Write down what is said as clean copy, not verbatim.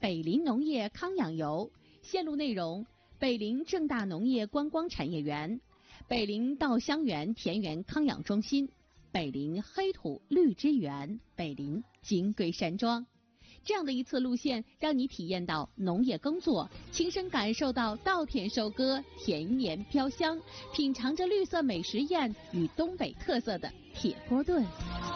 北林农业康养游，线路内容：北林正大农业观光产业园、北林稻香园田园康养中心、北林黑土绿之园、北林金龟山庄。这样的一次路线，让你体验到农业耕作，亲身感受到稻田收割、田园飘香，品尝着绿色美食宴与东北特色的铁锅炖。